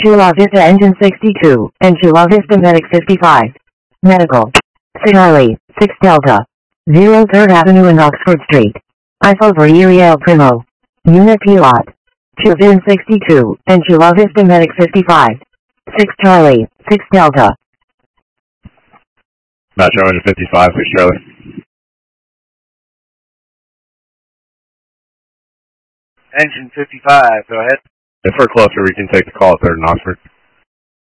Chula Vista Engine 62, and Chula Vista Medic 55. Medical. Charlie, 6 Delta. 03rd Avenue and Oxford Street. I for Uriel Primo. Unit Pilot. Chuvin 62, and Chula Vista Medic 55. 6 Charlie, 6 Delta. Metro Engine 55, 6 Charlie. Engine 55, go ahead. If we're closer, we can take the call at 3rd and Oxford.